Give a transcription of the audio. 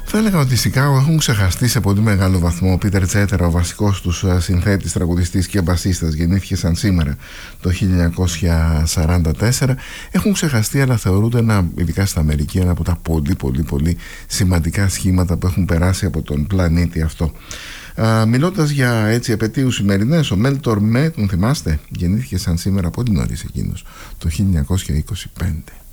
Θα έλεγα ότι οι Σικάγο έχουν ξεχαστεί σε πολύ μεγάλο βαθμό. Ο Πίτερ Τσέτερα, ο βασικός τους συνθέτης, τραγουδιστής και μπασίστας, γεννήθηκε σαν σήμερα το 1944. Έχουν ξεχαστεί, αλλά θεωρούνται ειδικά στην Αμερική, ένα από τα πολύ σημαντικά σχήματα που έχουν περάσει από τον πλανήτη αυτό. Μιλώντας για έτσι επετείους σημερινές, ο Μέλτορ Με, τον θυμάστε, γεννήθηκε σαν σήμερα πολύ νωρίς εκείνος, το 1925.